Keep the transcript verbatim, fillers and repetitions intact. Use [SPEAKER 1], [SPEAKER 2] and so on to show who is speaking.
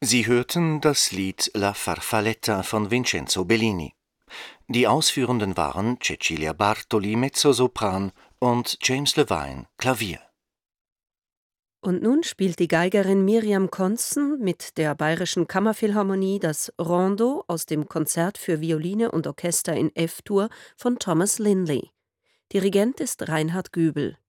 [SPEAKER 1] Sie hörten das Lied La Farfalletta von Vincenzo Bellini. Die Ausführenden waren Cecilia Bartoli, Mezzosopran, und James Levine, Klavier.
[SPEAKER 2] Und nun spielt die Geigerin Miriam Konzen mit der Bayerischen Kammerphilharmonie das Rondo aus dem Konzert für Violine und Orchester in F-Dur von Thomas Linley. Dirigent ist Reinhard Gübel.